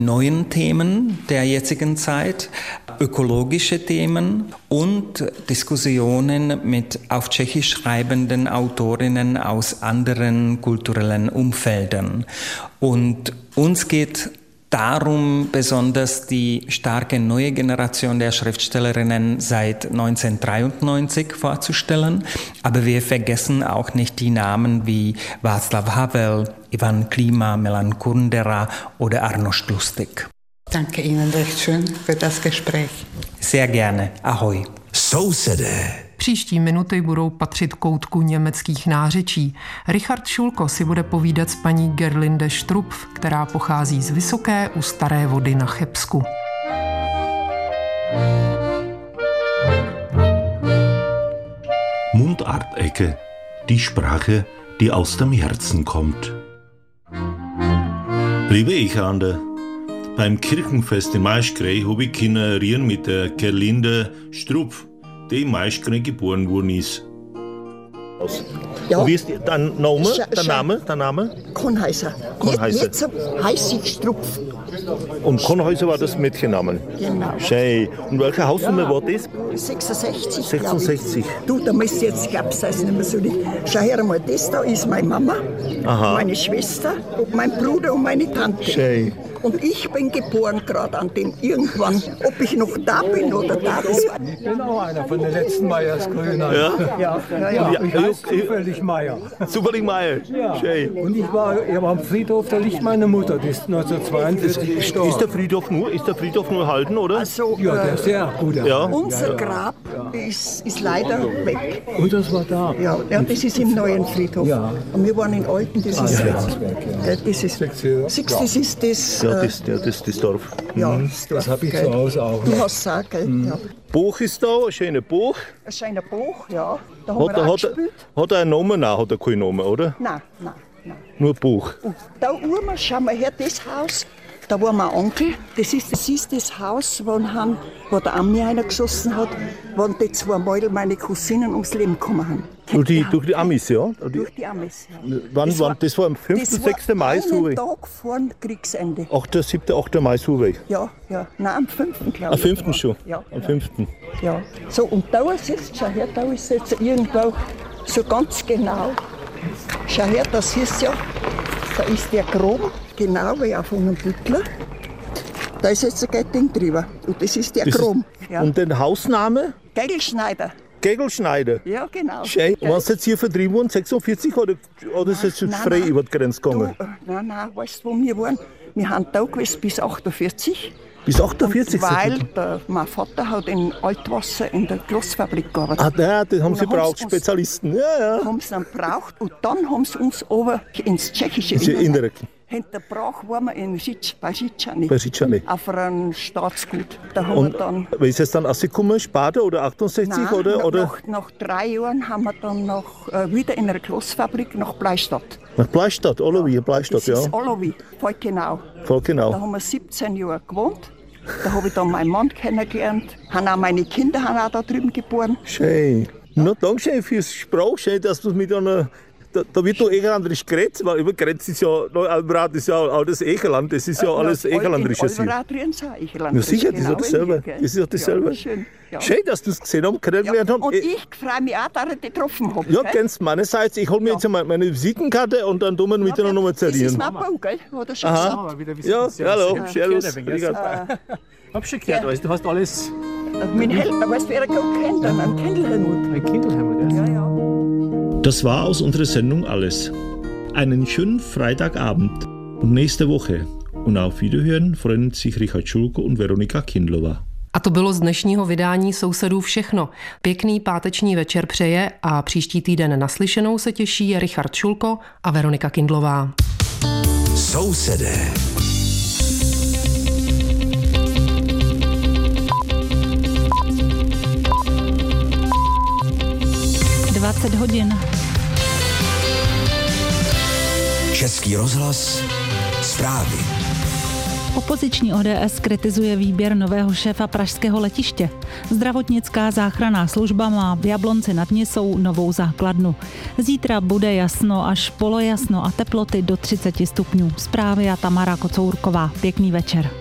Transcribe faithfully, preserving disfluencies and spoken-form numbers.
neuen Themen der jetzigen Zeit, ökologische Themen und Diskussionen mit auf Tschechisch schreibenden Autorinnen aus anderen kulturellen Umfeldern. Und uns geht darum, besonders die starke neue Generation der Schriftstellerinnen seit neunzehnhundertdreiundneunzig vorzustellen. Aber wir vergessen auch nicht die Namen wie Václav Havel, Ivan Klima, Milan Kundera oder Arnošt Lustig. Danke Ihnen recht schön für das Gespräch. Sehr gerne. Ahoj. Sousede. Příští minuty budou patřit koutku německých nářečí. Richard Schulko si bude povídat s paní Gerlinde Strupf, která pochází z Vysoké u Staré Vody na Chebsku. Mundart-Ecke, die Sprache, die aus dem Herzen kommt. Liebe Echander, beim Kirchenfest in Maischgrey habe ich Kinderien mit der Gerlinde Strupf, die in Maischgrey geboren worden ist. Ja. Wie ist dein Name? Der Name? Der Name? Kornhäuser. Kornhäuser. Jetzt, jetzt heiße ich Strupf. Und Kornhäuser war das Mädchennamen? Genau. Schön. Und welche Hausnummer war das? sechsundsechzig. sechsundsechzig. Du, da müsst jetzt, ich glaube, es ist nicht mehr so nicht. Schau her mal, das da ist meine Mama, Aha. meine Schwester, und mein Bruder und meine Tante. Schön. Und ich bin geboren gerade an dem irgendwann, ob ich noch da bin oder da. Das war Ich bin auch einer von den letzten Meiersgrünern. Ja? Ja, ja, ja. Ja, Ich heiße zufällig Meier. Zufällig Meier. Ja. Schön. Und ich war, ich war am Friedhof, da liegt meine Mutter, die ist neunzehnhundertzweiundvierzig gestorben. Ist der Friedhof nur, ist der Friedhof nur erhalten, oder? also, Ja, der äh, ist sehr gut. Ja. unser Grab ist, ist leider weg. Und das war da. Ja, ja, das ist im neuen Friedhof. Ja. Und wir waren in Alten, das ist ja, jetzt. das Werk, ja. Gell, das ist, Sechs Jahre. Sechs, das ist das. Ja, äh, das, ja, das, das Dorf. ja, Mhm. das, Dorf, Das habe ich gell. zu Hause auch Du noch. hast es auch, gell? Ja. Buch ist da, ein schöner Buch. Ein schöner Buch, ja. Da haben Hat wir er, auch hat, er, gespielt. hat er einen Namen? Nein, hat er keinen Namen, oder? Nein, nein, nein. Nur Buch. Und da oben, schau mal her, das Haus, da war mein Onkel. Das ist das, ist das Haus, wo, han, wo der Ami einer geschossen hat, wo die zwei Mädel, meine Cousinen, ums Leben gekommen haben. Durch die, durch die Amis, ja? Die, Durch die Amis, ja. wann, Das wann, war- das war am fünften, sechsten Mai, Das war so einen Tag vor dem Kriegsende. achter, siebter, achter Mai, so weg. Ja, ja. Nein, am fünften glaube Am ich. fünften schon? Ja. Am fünften. Ja. So, und da ist jetzt, schau her, da ist jetzt irgendwo so ganz genau. Schau her, das ist ja, da ist der Grom, genau wie auf einem Büttler. Da ist jetzt ein Ding drüber. Und das ist der Das ist- Grom. Ja. Und den Hausname? Gegelschneider. Gegelschneider. Ja, genau. Schön. Und was jetzt hier vertrieben worden? sechsundvierzig oder, oder ist es jetzt Nein, frei nein. über die Grenze Du, gegangen? äh, nein, nein, weißt du, wo wir waren? Wir haben da gewesen bis achtundvierzig. Bis achtundvierzig? Und weil der, mein Vater hat in Altwasser in der Glasfabrik gearbeitet. Ah, ja, das haben Und sie dann haben's braucht, uns- Spezialisten. Ja, ja. Haben sie dann gebraucht und dann haben sie uns over ins Tschechische Das ist ja Innere. Hinter Brach waren wir in Sitsch, bei Sitschani. Bei Sitschani. Auf einem Staatsgut. Da haben Und wir dann. wie ist es dann rausgekommen? Sparta oder achtundsechzig? Nein, oder, nach, oder? Nach, nach drei Jahren haben wir dann noch, äh, wieder in einer Glasfabrik nach Bleistadt. Nach Bleistadt, Olowi, Bleistadt, Das ja. ist Olowi, voll genau. Voll Da genau. haben wir siebzehn Jahre gewohnt. Da habe ich dann meinen Mann kennengelernt. Haben auch meine Kinder haben auch da drüben geboren. Schön. Na, danke schön fürs Sprach, schön, dass du mit einer. Da, da wird noch Egerlanderisch geredet, weil über Grenz ist ja, Albrad ist ja auch das Egerland, das ist ja alles Egerlandrisches hier. Ja, drin sind Egerland. Ja, sicher, das ist genau ja dasselbe. hier, gell? Das ist ja dasselbe. Ja, schön. Ja. Schön, dass du es gesehen hast, kennengelernt Ja, hast. und ich freue mich auch, dass ich dich getroffen habe. Ja, gell? ganz meinerseits. Ich hole mir Ja. jetzt mal meine Visitenkarte und dann tun wir miteinander nochmal Das ist zerrieren. mein Bau, gell? Hat er schon Aha. gesagt. Ja, hallo, servus. Ich hab schon gehört, alles. Du hast alles. Mein Hel weißt du, wer er gut kennt? Ein Kindelhelmut. Ein Kindelheimer, Ja, ja. Das war aus unserer Sendung alles. Einen schönen Freitagabend und nächste Woche. Und auf Wiederhören freuen sich Richard Schulko und Veronika Kindlová. A to bylo z dnešního vydání Sousedů všechno. Pěkný páteční večer přeje a příští týden naslyšenou se těší Richard Schulko a Veronika Kindlová. Sousedé. dvacet hodin. Český rozhlas. Zprávy. Opoziční O D S kritizuje výběr nového šéfa pražského letiště. Zdravotnická záchranná služba má v Jablonci nad Nisou novou základnu. Zítra bude jasno až polojasno a teploty do třicet stupňů. Zprávy a Tamara Kocourková. Pěkný večer.